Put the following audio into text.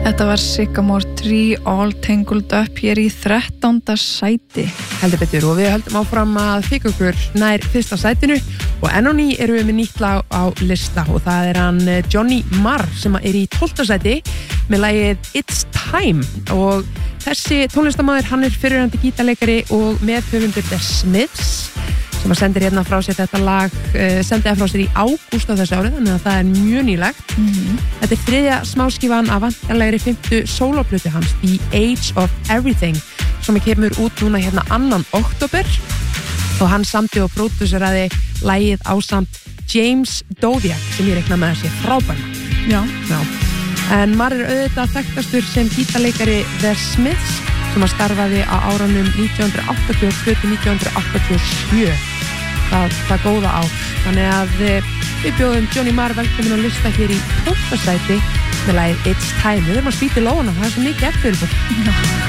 Þetta var Sycamore Tree All Tangled Up hér í 13. sæti. Heldur betur og við höldum áfram að þykja okkur nær fyrsta sætinu og enn og ný erum við með nýtt lag á lista og það er hann Johnny Marr sem er í 12. sæti með lagið It's Time og þessi tónlistarmaður hann er fyrrverandi gítarleikari og meðhöfundur The Smiths sem að sendir hérna frá sér þetta lag sendi það frá sér í ágúst á þessu árið þannig að það er mjög nýlegt. Þetta er þriðja smáskífan af vantarlegri 5. sólóplötu hans The Age of Everything sem kemur út núna hérna 2. október og hann samdi og pródúseraði lagið ásamt James Dodiak sem ég rekna með að sé frábært. Já. En Marr er auðvitað þekktastur sem gítarleikari The Smiths sem að starfaði á árunum 1982-1987 það góða ár þannig að við bjóðum Johnny Marr velkomin að lista hér í 12. sæti með lagið It's Time við erum að spýta í lóðana, það er svo mikið eftir